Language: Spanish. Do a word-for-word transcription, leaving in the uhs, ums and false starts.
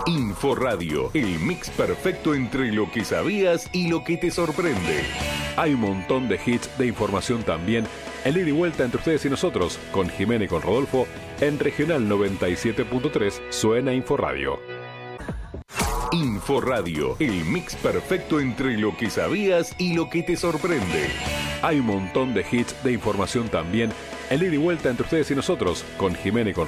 Inforadio, el mix perfecto entre lo que sabías y lo que te sorprende. Hay un montón de hits de información también, el ida y vuelta entre ustedes y nosotros, con Jimena y con Rodolfo, en Regional noventa y siete punto tres suena Inforadio. Inforadio, el mix perfecto entre lo que sabías y lo que te sorprende. Hay un montón de hits de información también, el ida y vuelta entre ustedes y nosotros, con Jimena y con